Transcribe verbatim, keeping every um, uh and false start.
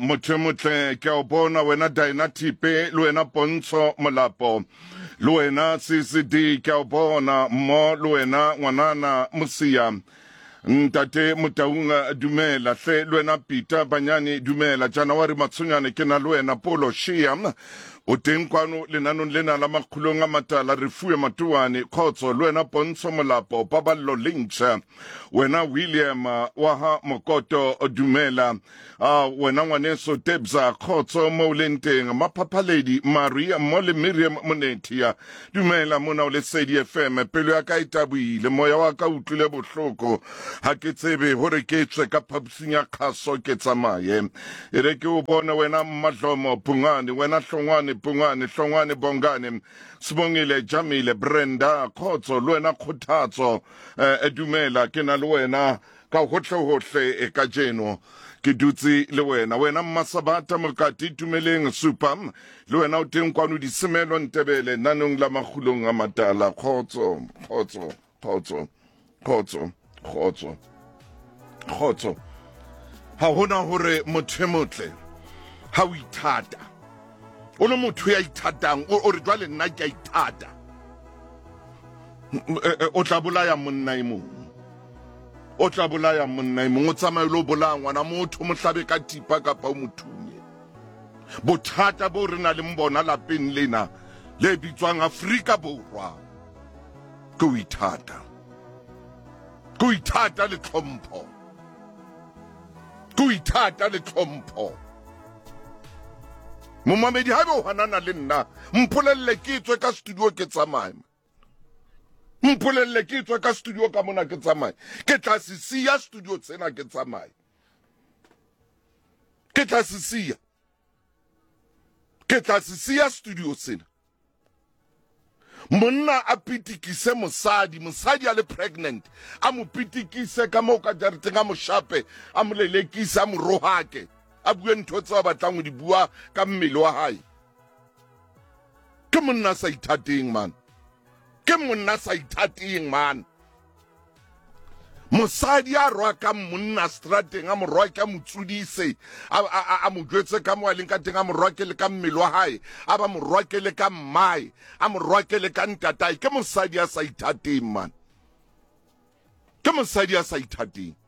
mothemotle ke o bona wena Diana Tipe le wena Pontsho Molapo le wena C C D ke o bona mo le wena ngwanana Mosia ntate Motaunga dumela hle le wena Peter Banyane dumela January Matsunyane ke na le wena Polo Shia o teng kwano lenanong lena la makgulong a matala re fuwe matuane khotso le wena Pontsho Molapo Paballo Lynch wena William waha Mokoto dumela ah wena ngwaneso Tebza khotso mo lenteng maphaphaledi Maria Mole Miriam Monetia dumela mona o le Sedi F M pelo ya ka itabuile moya wa ka utlile bohloko ha ke tsebe hore ke tswe ka phapsinya khaso ke tsamaye ere ke o bona wena Madlomo Pungane wena Hlongwane Pungane Hlongwane Bongane Sibongile Jamile Brenda khotso le wena Khothatso edumela ke na le wena ka hohle hohle e ka jeno ke dutse le wena wena Masabata Mokati tumeleng Supam le wena o teng kwano di semelo Ntebele nanong la magulong a matala khotso khotso khotso khotso khotso khotso ha hona hore mothemotle ha o ithata o le motho ya ithatang o re jwale nna ke ithata o tla bolaya monna e mong o tla bolaya monna e mong o tsamaye lo bolaya ngwana motho mo hlabe ka tipa kapa o mothunye bothata bo re na le mbona lapeng lena le bitswang Afrika Borwa ke o ithata ke o ithata le tlhompho ke o ithata le tlhompho Momamedi ha bo hanana le nna mpolelle ke tswe ka studio ke tsamaya mpolelle ke tswe ka studio ka mona ke tsamaya ke tla sisia studio tsena ke tsamaya ke tla sisia ke tla sisia studio tsena monna a pitikise mosadi mosadi a le pregnant a mo pitikise ka mo ka jareteng a mo shape a mo lelekise a mo rohake a bue ntho tsa batlang di bua ka mmele wa hae ke monna sa ithateng man ke monna sa ithateng man mosadi a roa ka monna strateng a mo roa ka motsudise a mo jwetse ka mo leng ka teng a mo roa ke le ka mmele wa hae a ba mo roa ke le ka mmae a mo roa ke le ka ntatai ke mosadi a sa ithateng man ke mosadi a sa ithateng